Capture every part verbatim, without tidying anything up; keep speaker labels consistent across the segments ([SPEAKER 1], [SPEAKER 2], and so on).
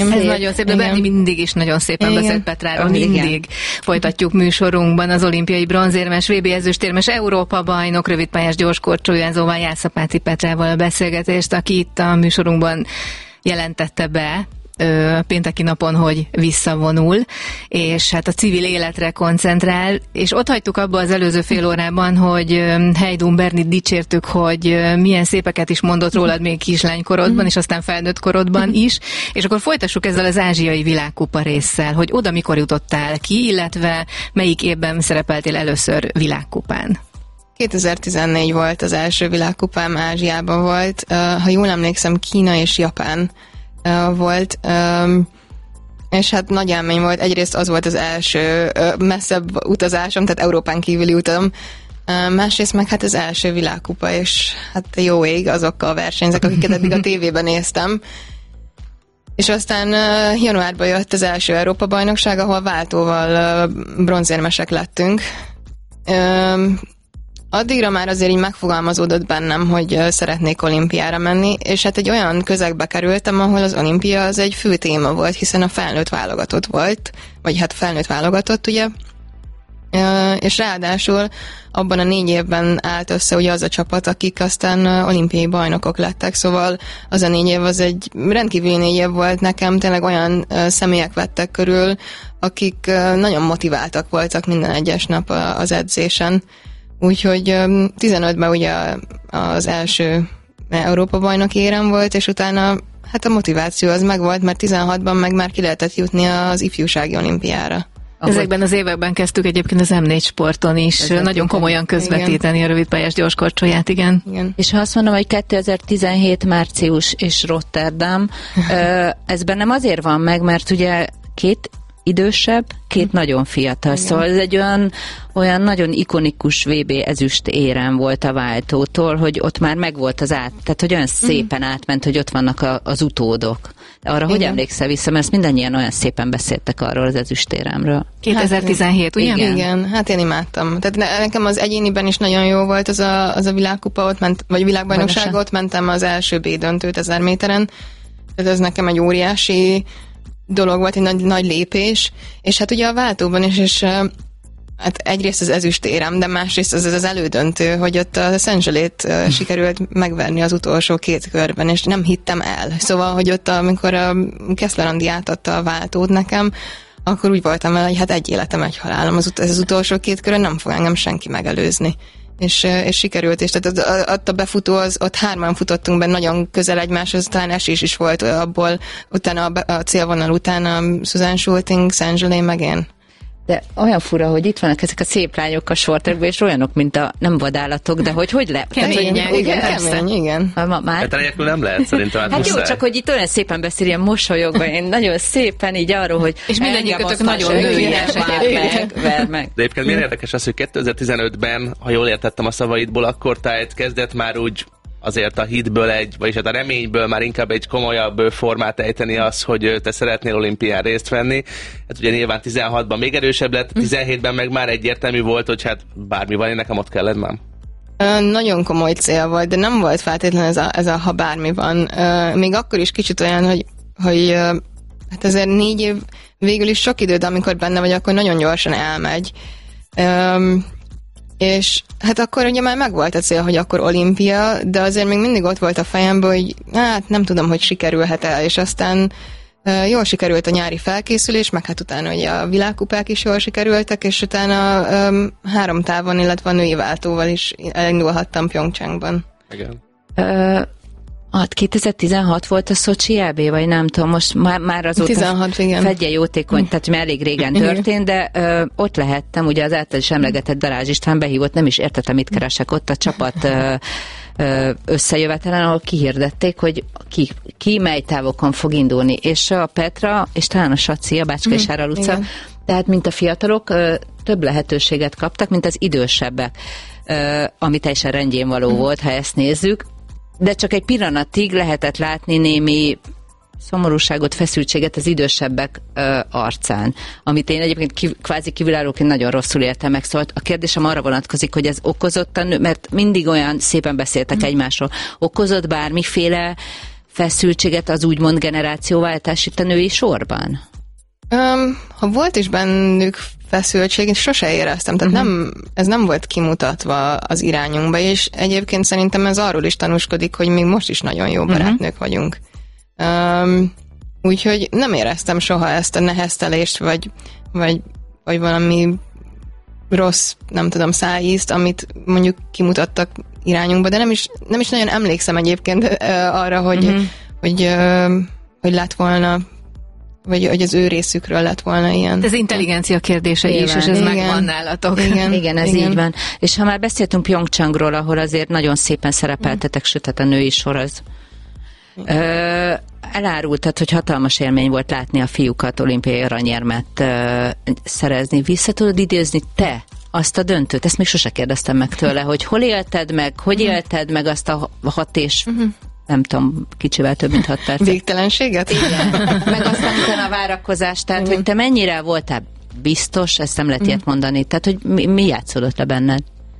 [SPEAKER 1] Ez nagyon szép, de Benni mindig is nagyon szépen igen. beszélt Petráról, mindig igen. folytatjuk műsorunkban az olimpiai bronzérmes, vé bé ezüstérmes, Európa bajnok, rövidpályás gyorskorcsolyázóval, Jászapáti Petrával a beszélgetést, aki itt a műsorunkban jelentette be pénteki napon, hogy visszavonul, és hát a civil életre koncentrál, és ott hagytuk abba az előző fél órában, hogy Heidun Bernit dicsértük, hogy milyen szépeket is mondott rólad még kislánykorodban, és aztán felnőtt korodban is, és akkor folytassuk ezzel az ázsiai világkupa résszel, hogy oda mikor jutottál ki, illetve melyik évben szerepeltél először világkupán?
[SPEAKER 2] kétezer-tizennégy volt az első világkupám, Ázsiában volt, ha jól emlékszem, Kína és Japán Uh, volt, um, és hát nagy élmény volt. Egyrészt az volt az első uh, messzebb utazásom, tehát Európán kívüli utam, uh, másrészt meg hát az első világkupa, és hát jó ég, azokkal a versenyzek, akiket eddig a tévében néztem. És aztán uh, januárban jött az első Európa-bajnokság, ahol váltóval uh, bronzérmesek lettünk. Um, Addigra már azért így megfogalmazódott bennem, hogy szeretnék olimpiára menni, és hát egy olyan közegbe kerültem, ahol az olimpia az egy fő téma volt, hiszen a felnőtt válogatott volt, vagy hát felnőtt válogatott, ugye, és ráadásul abban a négy évben állt össze ugye az a csapat, akik aztán olimpiai bajnokok lettek, szóval az a négy év az egy rendkívüli négy év volt nekem, tényleg olyan személyek vettek körül, akik nagyon motiváltak voltak minden egyes nap az edzésen. Úgyhogy tizenötben ugye az első Európa-bajnoki érem volt, és utána hát a motiváció az megvolt, mert tizenhatban meg már ki lehetett jutni az ifjúsági olimpiára.
[SPEAKER 1] Ezekben az években kezdtük egyébként az em négy sporton is Ezek nagyon komolyan közvetíteni igen. a rövidpályás gyorskorcsolyát, igen. igen.
[SPEAKER 3] És ha azt mondom, hogy kétezer-tizenhét március és Rotterdam, ez bennem azért van meg, mert ugye két idősebb, két mm. nagyon fiatal. Igen. Szóval ez egy olyan, olyan nagyon ikonikus vé bé ezüst érem volt a váltótól, hogy ott már megvolt az át, tehát hogy olyan szépen mm. átment, hogy ott vannak a, az utódok. Arra igen. hogy emlékszel vissza, mert ezt mindannyian olyan szépen beszéltek arról az ezüstéremről.
[SPEAKER 1] kétezer-tizenhét, hát, ugye?
[SPEAKER 2] Igen. igen, hát én imádtam. Tehát nekem az egyéniben is nagyon jó volt az a, az a világkupa, ott ment, vagy világbajnokság, ott mentem az első B döntőt ezer méteren. Tehát ez nekem egy óriási dolog volt, egy nagy, nagy lépés, és hát ugye a váltóban is, és hát egyrészt az ezüstérem, de másrészt az az elődöntő, hogy ott a Szent-Zsolét uh, sikerült megverni az utolsó két körben, és nem hittem el. Szóval, hogy ott, amikor a Keszler Andi átadta a váltót nekem, akkor úgy voltam vele, hogy hát egy életem, egy halálom, az, ut- ez az utolsó két körön nem fog engem senki megelőzni. És, és sikerült, és tehát ott a befutó, az, ott hárman futottunk be nagyon közel egymáshoz, talán esés is volt abból, utána a, a célvonal után a Susan Schulting, Szent-Zsolé, meg én.
[SPEAKER 3] De olyan fura, hogy itt vannak ezek a szép lányok a sortrekben, és olyanok, mint a nem vadállatok, de hogy hogy le...
[SPEAKER 2] Keményen, igen, kemény, igen.
[SPEAKER 4] Már... Hát enélkül nem lehet szerintem.
[SPEAKER 3] Hát, hát jó, csak hogy itt olyan szépen beszél, ilyen mosolyogva, én nagyon szépen így arról, hogy...
[SPEAKER 1] És mindegyikőtök nagyon nőies
[SPEAKER 3] meg, meg.
[SPEAKER 4] De egyébként miért érdekes az, hogy kétezer-tizenötben, ha jól értettem a szavaidból, akkor tájt kezdett már úgy azért a hitből egy, vagyis hát a reményből már inkább egy komolyabb formát ejteni az, hogy te szeretnél olimpián részt venni. Hát ugye nyilván tizenhatban még erősebb lett, tizenhétben meg már egyértelmű volt, hogy hát bármi van, én nekem ott kellett már.
[SPEAKER 2] Nagyon komoly cél volt, de nem volt feltétlenül ez a, ez a ha bármi van. Még akkor is kicsit olyan, hogy, hogy hát azért négy év végül is sok idő, de amikor benne vagy, akkor nagyon gyorsan elmegy. És hát akkor ugye már megvolt a cél, hogy akkor olimpia, de azért még mindig ott volt a fejemben, hogy hát nem tudom, hogy sikerülhet el, és aztán uh, jól sikerült a nyári felkészülés, meg hát utána ugye a világkupák is jól sikerültek, és utána um, három távon, illetve a női váltóval is elindulhattam Pyeongchangban.
[SPEAKER 4] Igen.
[SPEAKER 3] Uh, Hát kétezer-tizenhat volt a Szocsi é bé, vagy nem tudom, most már, már azóta
[SPEAKER 2] tizenhat, igen.
[SPEAKER 3] Fedje jótékony, tehát már elég régen történt, de ö, ott lehettem, ugye az által is emlegetett Balázs István behívott, nem is értettem, mit keresek ott a csapat ö, ö, összejövetelen, ahol kihirdették, hogy ki, ki mely távokon fog indulni, és a Petra, és talán a Saci, a Bácska és Árral utca, igen. Tehát mint a fiatalok ö, több lehetőséget kaptak, mint az idősebbek, ö, ami teljesen rendjén való mm. volt, ha ezt nézzük. De csak egy pillanatig lehetett látni némi szomorúságot, feszültséget az idősebbek ö, arcán, amit én egyébként kiv, kvázi kívülállóként nagyon rosszul éltem meg. Szóval a kérdésem arra vonatkozik, hogy ez okozott a nő, mert mindig olyan szépen beszéltek mm. egymásról, okozott bármiféle feszültséget az úgymond generációváltás itt a női sorban?
[SPEAKER 2] Um, ha volt is bennük feszültség, én sose éreztem, tehát uh-huh. nem, ez nem volt kimutatva az irányunkba, és egyébként szerintem ez arról is tanúskodik, hogy még most is nagyon jó barátnők uh-huh. vagyunk. Um, úgyhogy nem éreztem soha ezt a neheztelést, vagy, vagy, vagy valami rossz, nem tudom, szájízt, amit mondjuk kimutattak irányunkba, de nem is, nem is nagyon emlékszem egyébként uh, arra, hogy, uh-huh. hogy, uh, hogy lett volna, vagy hogy az ő részükről lett volna ilyen.
[SPEAKER 1] Ez intelligencia kérdése igen, is, és ez igen, megvan nálatok.
[SPEAKER 3] Igen, igen ez igen. így van. És ha már beszéltünk Pyeongchangról, ahol azért nagyon szépen szerepeltetek, sőt, hát a női sor az. Ö, elárultad, hogy hatalmas élmény volt látni a fiúkat olimpiai aranyérmet ö, szerezni. Vissza tudod idézni te azt a döntőt? Ezt még sose kérdeztem meg tőle, hogy hol élted meg, hogy élted meg azt a hat és uh-huh. nem tudom, kicsivel több, mint hat percet.
[SPEAKER 2] Végtelenséget?
[SPEAKER 3] Igen. Meg aztán utána a várakozás, tehát igen. hogy te mennyire voltál biztos, ezt nem lehet ilyet mondani, tehát hogy mi, mi játszódott le benned?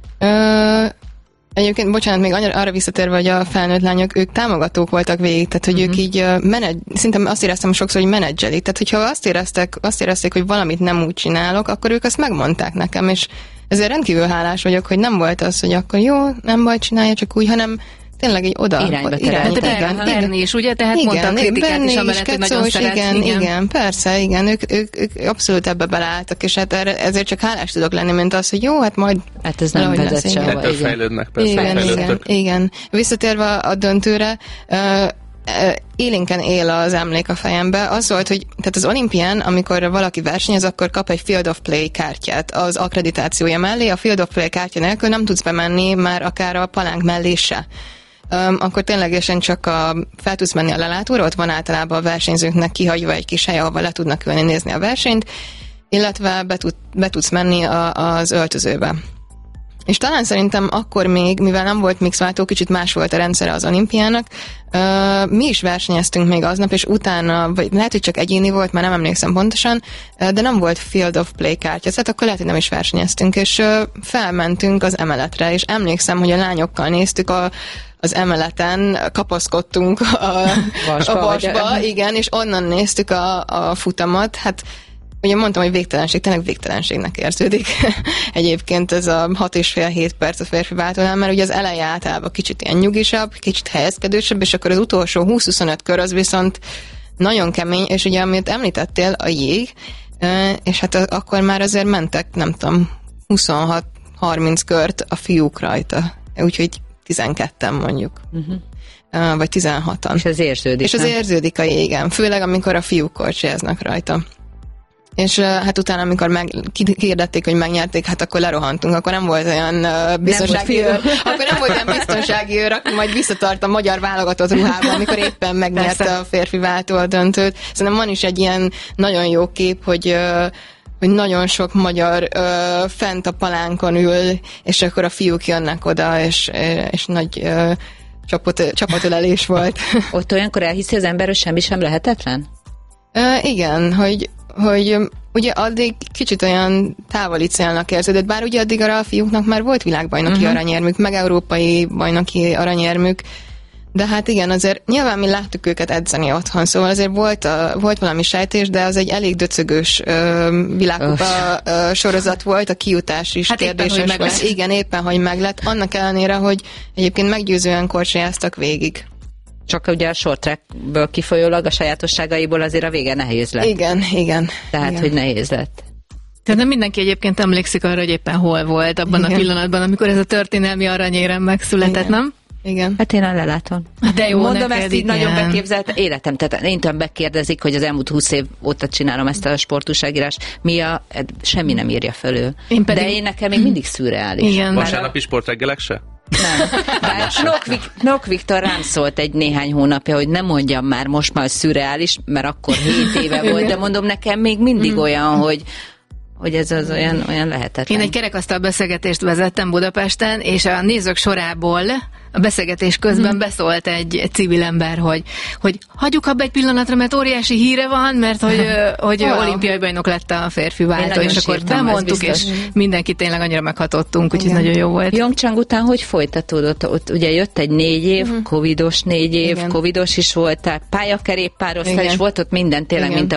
[SPEAKER 3] Ö,
[SPEAKER 2] egyébként, bocsánat, még arra visszatérve, hogy a felnőtt lányok, ők támogatók voltak végig, tehát hogy uh-huh. ők így menedzs, szinte azt éreztem sokszor, hogy menedzselik, tehát hogyha azt éreztek, azt érezték, hogy valamit nem úgy csinálok, akkor ők azt megmondták nekem, és ezért rendkívül hálás vagyok, hogy nem volt az, hogy akkor jó, nem baj, csinálja csak úgy, hanem tényleg így oda.
[SPEAKER 3] Irányba
[SPEAKER 1] irány, igen, Berni is, ugye? Tehát igen, mondta a kritikát is, amellett, hogy nagyon szeretsz.
[SPEAKER 2] Igen, igen, igen, persze, igen, ők, ők, ők abszolút ebbe beleálltak, és hát erre, ezért csak hálás tudok lenni, mint az, hogy jó, hát majd
[SPEAKER 3] hát ez nem vezet
[SPEAKER 4] sehova. Ettől fejlődnek, persze.
[SPEAKER 2] Igen, igen, igen. Visszatérve a döntőre, uh, élénken él az emlék a fejembe. Az volt, hogy tehát az olimpián, amikor valaki versenyez, akkor kap egy Field of Play kártyát az akkreditációja mellé. A Field of Play kártya nélkül nem tudsz bemenni, már akár a palánk mellé se. Um, akkor ténylegesen csak a, fel tudsz menni a lelátóra, ott van általában a versenyzőknek kihagyva egy kis hely, ahova le tudnak ülni nézni a versenyt, illetve be, tud, be tudsz menni a, az öltözőbe. És talán szerintem akkor még, mivel nem volt mixváltó, kicsit más volt a rendszere az olimpiának, uh, mi is versenyeztünk még aznap, és utána, vagy lehet, hogy csak egyéni volt, már nem emlékszem pontosan, uh, de nem volt Field of Play kártya, tehát akkor lehet, hogy nem is versenyeztünk, és uh, felmentünk az emeletre, és emlékszem, hogy a lányokkal néztük a az emeleten, kapaszkodtunk a vasba, a vasba igen, és onnan néztük a, a futamat, hát ugye mondtam, hogy végtelenség, tényleg végtelenségnek érződik. Egyébként ez a hat és fél hét perc a férfi váltónál, mert ugye az eleje általában kicsit ilyen nyugisabb, kicsit helyezkedősebb, és akkor az utolsó húsz-huszonöt kör az viszont nagyon kemény, és ugye amit említettél, a jég, és hát akkor már azért mentek, nem tudom, huszonhat-harminc kört a fiúk rajta. Úgyhogy tizenketten mondjuk. Uh-huh. Vagy tizenhatan.
[SPEAKER 3] És az érződik.
[SPEAKER 2] És az érződik a jégen. Főleg, amikor a fiúk korcsolyáznak rajta. És uh, hát utána, amikor meg, kihirdették, hogy megnyerték, hát akkor lerohantunk, akkor nem volt olyan uh, biztonsági őr, akkor nem volt olyan biztonsági őr, aki majd visszatart a magyar válogatott ruhába, amikor éppen megnyerte Persze. a férfi váltó a döntőt. Szerintem van is egy ilyen nagyon jó kép, hogy uh, hogy nagyon sok magyar ö, fent a palánkon ül, és akkor a fiúk jönnek oda, és, és nagy ö, csapat, csapatölelés volt.
[SPEAKER 3] Ott olyankor elhiszi az ember, hogy semmi sem lehetetlen?
[SPEAKER 2] Ö, igen, hogy, hogy ugye addig kicsit olyan távoli célnak érződött, bár ugye addig a fiúknak már volt világbajnoki uh-huh. aranyérmük, meg európai bajnoki aranyérmük, de hát igen, azért nyilván mi láttuk őket edzeni otthon, szóval azért volt, a, volt valami sejtés, de az egy elég döcögös ö, világkupa ö, sorozat volt, a kijutás is hát kérdéses éppen, volt. Igen, éppen, hogy meglett, annak ellenére, hogy egyébként meggyőzően korcsolyáztak végig.
[SPEAKER 3] Csak ugye a short trackből kifolyólag a sajátosságaiból azért a vége nehéz lett.
[SPEAKER 2] Igen, igen.
[SPEAKER 3] Tehát,
[SPEAKER 2] igen.
[SPEAKER 3] hogy nehéz lett.
[SPEAKER 1] Tehát nem mindenki egyébként emlékszik arra, hogy éppen hol volt abban igen. a pillanatban, amikor ez a történelmi aranyérem megszületett, igen. nem?
[SPEAKER 2] Igen.
[SPEAKER 3] Hát én a leláton.
[SPEAKER 1] De jó,
[SPEAKER 3] mondom ezt így nagyon beképzelt életem. Tehát én tudom, bekérdezik, hogy az elmúlt húsz év óta csinálom ezt a sportúságírást. Mi a... Semmi nem írja fölül. Én pedig... De én nekem még mindig szürreális.
[SPEAKER 4] Igen. Vasárnapi sportreggelek se?
[SPEAKER 3] Nem. Bár Nok, Vik- Nok Viktor rám szólt egy néhány hónapja, hogy nem mondjam már most már szürreális, mert akkor hét éve volt, de mondom, nekem még mindig olyan, hogy hogy ez az olyan, olyan lehetetlen.
[SPEAKER 1] Én egy kerekasztal beszélgetést vezettem Budapesten, és a nézők sorából a beszélgetés közben hmm. beszólt egy civil ember, hogy, hogy hagyjuk abba egy pillanatra, mert óriási híre van, mert hogy, hogy wow. olimpiai bajnok lett a férfi váltó, és akkor bemondtuk, és mindenki tényleg annyira meghatottunk, úgyhogy nagyon jó volt.
[SPEAKER 3] Pyeongchang után hogy folytatódott? Ott ugye jött egy négy év, hmm. covidos négy év, Igen. covidos is volt, tehát pályakerékpáros fel, és volt ott minden tényleg, Igen. mint a